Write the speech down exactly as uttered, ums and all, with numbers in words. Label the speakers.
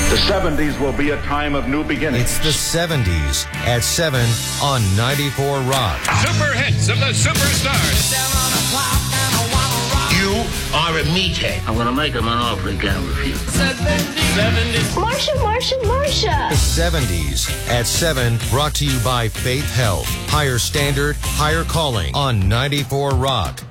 Speaker 1: The seventies will be a time of new beginnings.
Speaker 2: It's the seventies at seven on ninety-four Rock.
Speaker 3: Super hits of the superstars.
Speaker 4: You are a meathead.
Speaker 5: I'm going to make him an offer he can't refuse.
Speaker 3: seventies.
Speaker 6: Marsha, Marsha, Marsha.
Speaker 2: The seventies at seven, brought to you by Faith Health. Higher standard, higher calling on ninety-four Rock.